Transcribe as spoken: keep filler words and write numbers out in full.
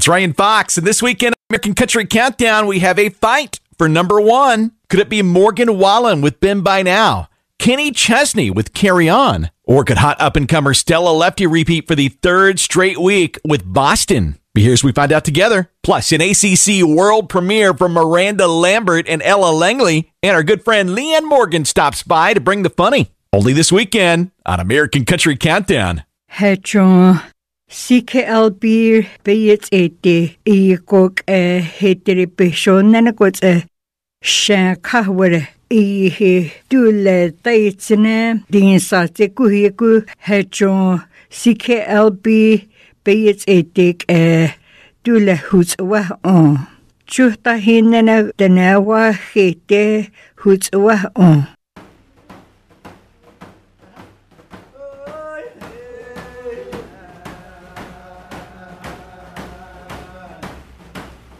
It's Ryan Fox, and this weekend American Country Countdown, we have a fight for number one. Could it be Morgan Wallen with Been By Now, Kenny Chesney with Carry On, or could hot up-and-comer Stella Lefty repeat for the third straight week with Boston? But here's we find out together. Plus, an A C C world premiere from Miranda Lambert and Ella Langley, and our good friend Leanne Morgan stops by to bring the funny. Only this weekend on American Country Countdown. Hey, John. C K L B Bayets eighty e cook a heteripation and a got a shankaware e he do let taitsene din sate kuhiku hedron C K L B Bayets eighty a do le hoots wa on. Chuta hinena denawa hete hoots wa on.